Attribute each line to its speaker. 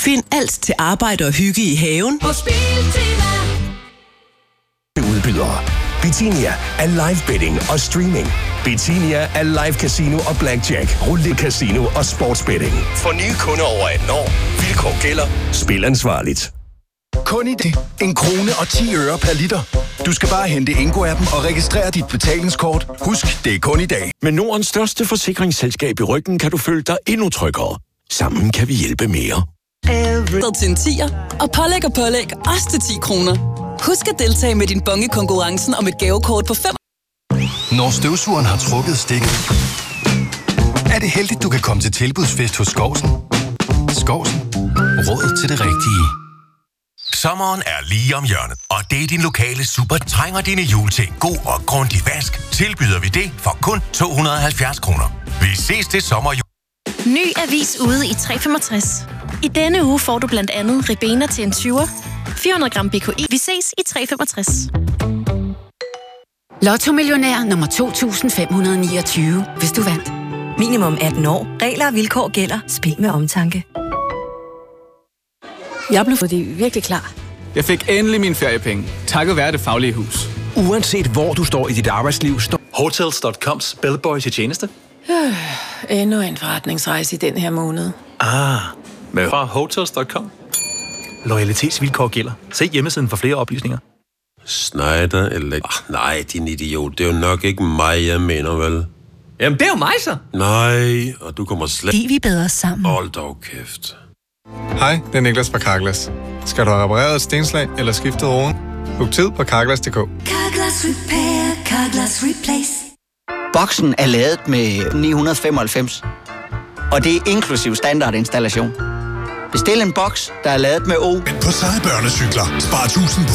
Speaker 1: Find alt til arbejde og hygge i haven
Speaker 2: på Biltema.
Speaker 3: Udbydere. Bitinia er live betting og streaming. Bitinia er live casino og blackjack, roulette casino og sportsbetting. For nye kunder over 18 år. Vilkår gælder. Spil ansvarligt.
Speaker 4: Kun i det. 1 krone og 10 øre per liter. Du skal bare hente Ingo-appen og registrere dit betalingskort. Husk, det er kun i dag.
Speaker 5: Med Nordens største forsikringsselskab i ryggen kan du føle dig endnu tryggere. Sammen kan vi hjælpe mere.
Speaker 1: til en 10'er og pålæg også til 10 kroner. Husk at deltage med din bonge-konkurrencen om et gavekort på 5.
Speaker 4: Når støvsugeren har trukket stikket, er det heldigt, du kan komme til tilbudsfest hos Skovsen. Skovsen. Råd til det rigtige.
Speaker 6: Sommeren er lige om hjørnet, og det er din lokale Super trænger dine jul til en god og grundig vask. Tilbyder vi det for kun 270 kroner. Vi ses til sommerjul.
Speaker 7: Ny avis ude i 365. I denne uge får du blandt andet Ribena til en 20'er, 400 gram BKI. Vi ses i 365.
Speaker 8: Lotto-millionær nummer 2529, hvis du vandt.
Speaker 9: Minimum 18 år. Regler og vilkår gælder. Spil med omtanke.
Speaker 10: Jeg blev virkelig klar.
Speaker 11: Jeg fik endelig mine feriepenge. Takket være Det Faglige Hus.
Speaker 12: Uanset hvor du står i dit arbejdsliv,
Speaker 13: Hotels.coms bellboy til tjeneste.
Speaker 10: Endnu en forretningsrejse i den her måned.
Speaker 13: Med fra Hotels.com. Loyalitetsvilkår gælder. Se hjemmesiden for flere oplysninger.
Speaker 14: Schneider nej, din idiot. Det er jo nok ikke mig, jeg mener vel.
Speaker 15: Jamen, det er jo mig så.
Speaker 14: Nej, og du kommer slet...
Speaker 9: Vi er bedre sammen.
Speaker 14: Hold dog kæft.
Speaker 16: Hej, det er Niklas fra Carglass. Skal du have repareret et stenslag eller skiftet roden? Book tid på Carglass.dk.
Speaker 2: Carglass Repair, Carglass Replace.
Speaker 17: Boksen er lavet med 995. Og det er inklusiv standardinstallation. Bestil en boks, der er lavet med O.
Speaker 18: På Seje Børnecykler. Spar 1000 på